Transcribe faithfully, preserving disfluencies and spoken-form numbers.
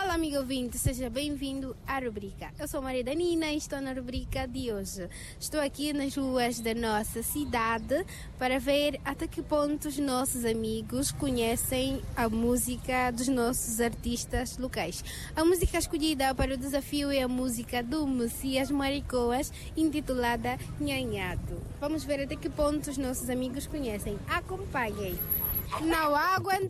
Olá, amigo ouvinte, seja bem-vindo à rubrica. Eu sou Maria Danina e estou na rubrica de hoje. Estou aqui nas ruas da nossa cidade para ver até que ponto os nossos amigos conhecem a música dos nossos artistas locais. A música escolhida para o desafio é a música do Messias Maricoas, intitulada Nhanhado. Vamos ver até que ponto os nossos amigos conhecem. Acompanhem. Não aguento.